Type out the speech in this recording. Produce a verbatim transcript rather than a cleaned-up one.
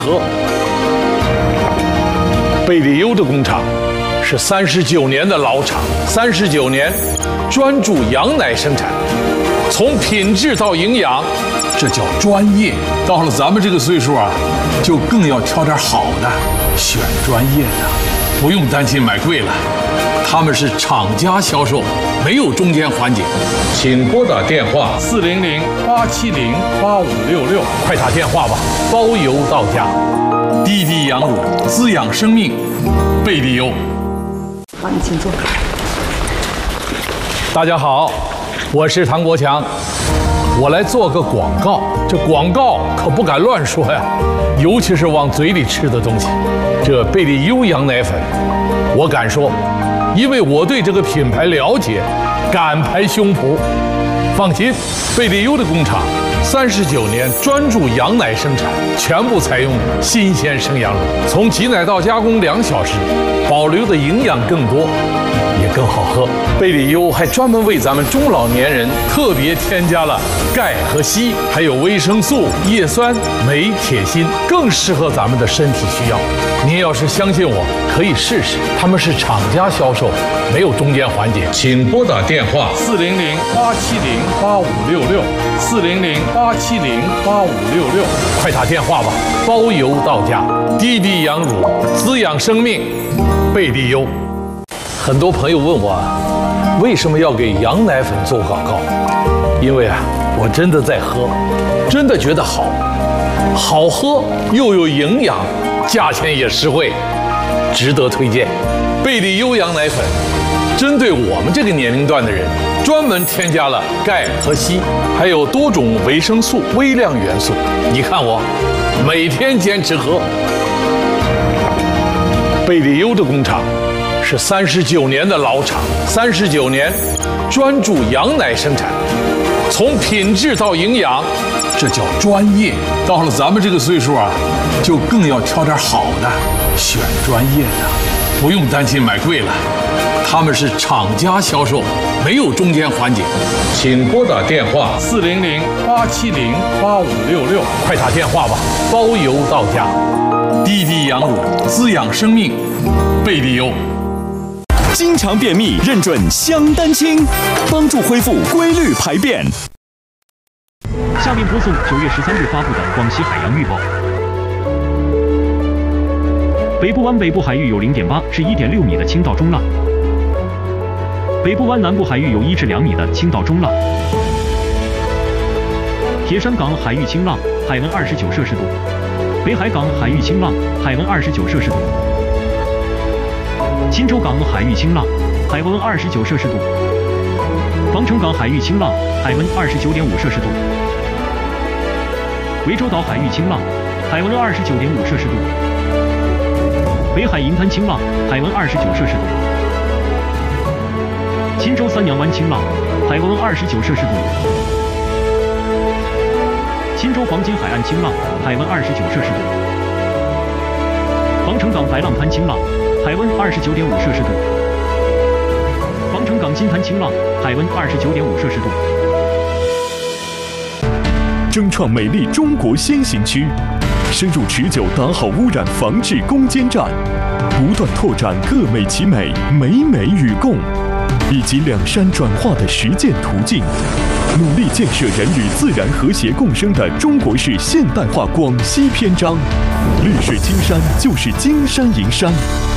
河。贝里优的工厂是三十九年的老厂，三十九年专注羊奶生产，从品质到营养，这叫专业。到了咱们这个岁数啊，就更要挑点好的，选专业的，不用担心买贵了。他们是厂家销售，没有中间环节。请拨打电话四零零八七零八五六六，快打电话吧，包邮到家。滴滴羊乳滋养生命，贝里优。 好，你请坐。 大家好，我是唐国强，我来做个广告。这广告可不敢乱说呀，尤其是往嘴里吃的东西。这贝里优羊奶粉，我敢说。因为我对这个品牌了解，敢拍胸脯。放心，贝里优的工厂三十九年专注羊奶生产，全部采用新鲜生羊乳，从挤奶到加工两小时，保留的营养更多，也更好喝。贝里优还专门为咱们中老年人特别添加了钙和硒，还有维生素、叶酸、镁、铁、锌，更适合咱们的身体需要。您要是相信我，可以试试。他们是厂家销售，没有中间环节。请拨打电话四零零八七零八五六六，四零零八七零八五六六，快打电话吧，包邮到家。滴滴羊乳滋养生命，贝里优。很多朋友问我，为什么要给羊奶粉做广告？因为啊，我真的在喝，真的觉得好，好喝又有营养。价钱也实惠，值得推荐。贝里优羊奶粉针对我们这个年龄段的人，专门添加了钙和硒，还有多种维生素、微量元素。你看我每天坚持喝。贝里优的工厂是三十九年的老厂，三十九年专注羊奶生产，从品质到营养，这叫专业。到了咱们这个岁数啊，就更要挑点好的，选专业的，不用担心买贵了。他们是厂家销售，没有中间环节。请拨打电话四零零八七零八五六六，快打电话吧，包邮到家。滴滴羊乳滋养生命，贝里优。 经常便秘认准香丹清，帮助恢复规律排便。 下面播送九月十三日发布的广西海洋预报。北部湾北部海域有 零点八至一点六米的青到中浪，北部湾南部海域有一至两米的青到中浪。铁山港海域清浪，海温二十九摄氏度；北海港海域清浪，海温二十九摄氏度；钦州港海域清浪，海温二十九摄氏度；防城港海域清浪，海温二十九点五摄氏度；涠洲岛海域清浪，海温二十九点五摄氏度；北海银滩清浪，海温二十九摄氏度；钦州三娘湾清浪，海温二十九摄氏度；钦州黄金海岸清浪，海温二十九摄氏度；防城港白浪滩清浪，海温二十九点五摄氏度；防城港金滩清浪，海温二十九点五摄氏度。 争创美丽中国先行区，深入持久打好污染防治攻坚战，不断拓展各美其美、美美与共以及两山转化的实践途径，努力建设人与自然和谐共生的中国式现代化广西篇章。绿水青山就是金山银山。